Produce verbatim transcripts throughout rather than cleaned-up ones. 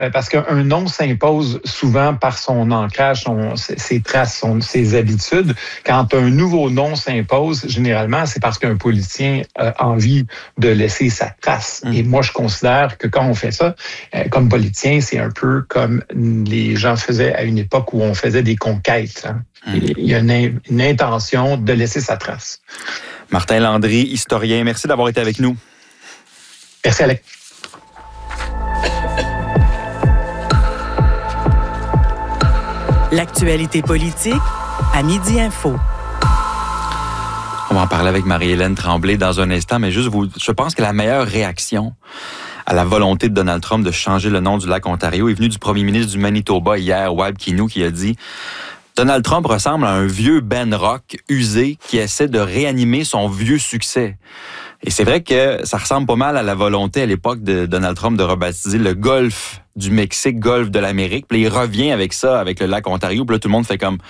Parce qu'un nom s'impose souvent par son ancrage, son, ses traces, son, ses habitudes. Quand un nouveau nom s'impose, généralement, c'est parce qu'un politicien a envie de laisser sa trace. Mmh. Et moi, je considère que quand on fait ça, comme politicien, c'est un peu comme les gens faisaient à une époque où on faisait des conquêtes. Hein. Mmh. Il y a une, une intention de laisser sa trace. Martin Landry, historien, merci d'avoir été avec nous. Merci, Alex. L'actualité politique à Midi Info. On va en parler avec Marie-Hélène Tremblay dans un instant, mais juste vous, je pense que la meilleure réaction à la volonté de Donald Trump de changer le nom du lac Ontario est venue du premier ministre du Manitoba hier, Wab Kinew, qui a dit « Donald Trump ressemble à un vieux Ben Rock usé qui essaie de réanimer son vieux succès. » Et c'est vrai que ça ressemble pas mal à la volonté à l'époque de Donald Trump de rebaptiser le golfe du Mexique, golfe de l'Amérique. Puis il revient avec ça, avec le lac Ontario. Puis là, tout le monde fait comme...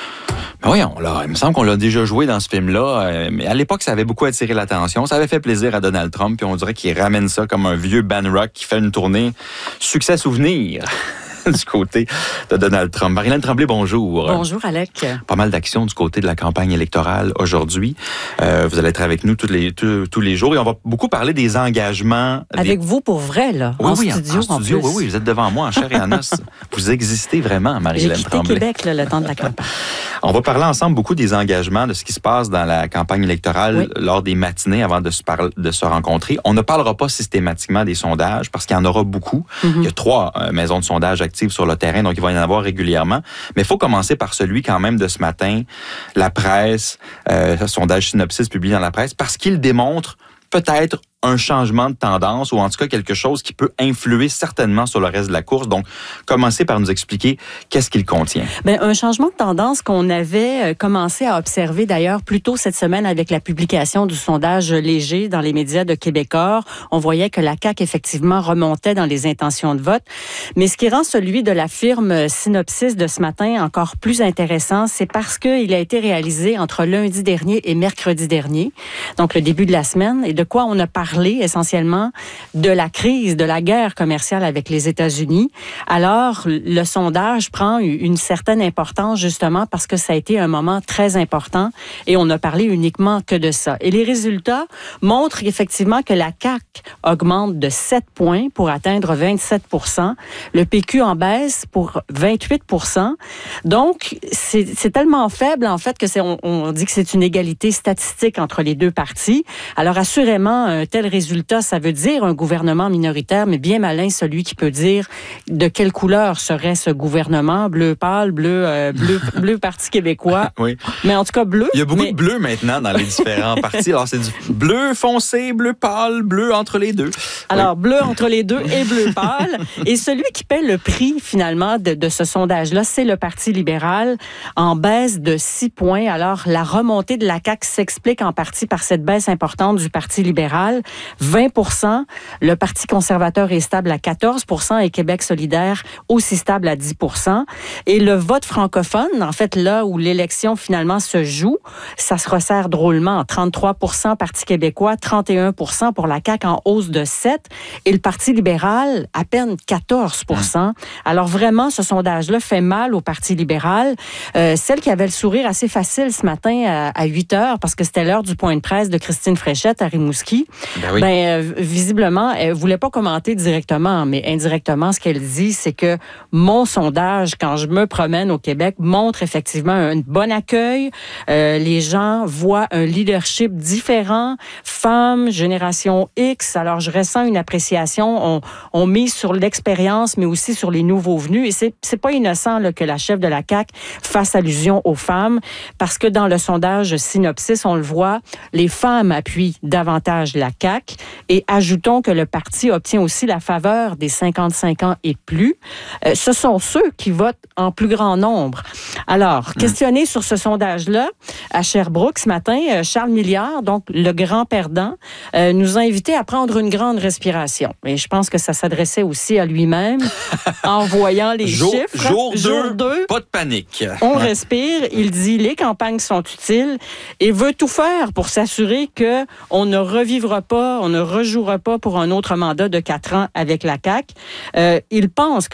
Ben voyons, là, il me semble qu'on l'a déjà joué dans ce film-là. Mais à l'époque, ça avait beaucoup attiré l'attention. Ça avait fait plaisir à Donald Trump. Puis on dirait qu'il ramène ça comme un vieux Ben Rock qui fait une tournée succès-souvenir du côté de Donald Trump. Marie-Hélène Tremblay, bonjour. Bonjour, Alec. Pas mal d'actions du côté de la campagne électorale aujourd'hui. Euh, vous allez être avec nous tous les, tous, tous les jours et on va beaucoup parler des engagements. Avec des... vous pour vrai, là, oui, en oui, studio. En, en studio, en plus. oui, oui, vous êtes devant moi en chair et en os. Vous existez vraiment, Marie-Hélène Tremblay. J'ai quitté Québec là, le temps de la campagne. On va parler ensemble beaucoup des engagements, de ce qui se passe dans la campagne électorale oui. lors des matinées avant de se, par... de se rencontrer. On ne parlera pas systématiquement des sondages parce qu'il y en aura beaucoup. Mm-hmm. Il y a trois euh, maisons de sondage actives sur le terrain, donc il va y en avoir régulièrement. Mais il faut commencer par celui quand même de ce matin, la presse, euh, sondage Synopsis publié dans la presse, parce qu'il démontre peut-être un changement de tendance ou en tout cas quelque chose qui peut influer certainement sur le reste de la course. Donc, commencez par nous expliquer qu'est-ce qu'il contient. Bien, un changement de tendance qu'on avait commencé à observer d'ailleurs plus tôt cette semaine avec la publication du sondage léger dans les médias de Québecor. On voyait que la C A Q effectivement remontait dans les intentions de vote. Mais ce qui rend celui de la firme Synopsis de ce matin encore plus intéressant, c'est parce qu'il a été réalisé entre lundi dernier et mercredi dernier, donc le début de la semaine, et de quoi on a parlé essentiellement de la crise, de la guerre commerciale avec les États-Unis. Alors, le sondage prend une certaine importance justement parce que ça a été un moment très important et on n'a parlé uniquement que de ça. Et les résultats montrent effectivement que la C A Q augmente de sept points pour atteindre vingt-sept pour cent. Le P Q en baisse pour vingt-huit pour cent. Donc, c'est, c'est tellement faible en fait que c'est, on, on dit que c'est une égalité statistique entre les deux partis. Alors, assurément, un tel résultat, ça veut dire un gouvernement minoritaire, mais bien malin celui qui peut dire de quelle couleur serait ce gouvernement, bleu pâle, bleu, euh, bleu, bleu Parti québécois. Oui. Mais en tout cas, bleu. Il y a beaucoup mais... de bleu maintenant dans les différents partis. Alors, c'est du bleu foncé, bleu pâle, bleu entre les deux. Alors, oui. bleu entre les deux et bleu pâle. Et celui qui paie le prix, finalement, de, de ce sondage-là, c'est le Parti libéral, en baisse de six points. Alors, la remontée de la C A Q s'explique en partie par cette baisse importante du Parti libéral. vingt pour cent. Le Parti conservateur est stable à quatorze pour cent et Québec solidaire aussi stable à dix pour cent. Et le vote francophone, en fait, là où l'élection finalement se joue, ça se resserre drôlement. trente-trois pour cent Parti québécois, trente et un pour cent pour la C A Q en hausse de sept et le Parti libéral, à peine quatorze pour cent. Alors vraiment, ce sondage-là fait mal au Parti libéral. Euh, celle qui avait le sourire assez facile ce matin à, à huit heures, parce que c'était l'heure du point de presse de Christine Fréchette à Rimouski, ben oui. ben, euh, visiblement, elle ne voulait pas commenter directement, mais indirectement, ce qu'elle dit, c'est que mon sondage, quand je me promène au Québec, montre effectivement un bon accueil. Euh, les gens voient un leadership différent, femmes, génération X. Alors, je ressens une appréciation. On, on mise sur l'expérience, mais aussi sur les nouveaux venus. Et c'est, c'est pas innocent là, que la chef de la C A Q fasse allusion aux femmes, parce que dans le sondage Synopsis, on le voit, les femmes appuient davantage la C A Q. Et ajoutons que le parti obtient aussi la faveur des cinquante-cinq ans et plus. Euh, ce sont ceux qui votent en plus grand nombre. Alors, questionné mmh. sur ce sondage-là, à Sherbrooke ce matin, Charles Milliard, donc le grand perdant, euh, nous a invités à prendre une grande respiration. Et je pense que ça s'adressait aussi à lui-même en voyant les jour, chiffres. Jour deux, pas de panique. On respire. Il dit les campagnes sont utiles et veut tout faire pour s'assurer qu'on ne revivra pas, on ne rejouera pas pour un autre mandat de quatre ans avec la C A Q. Euh, il pense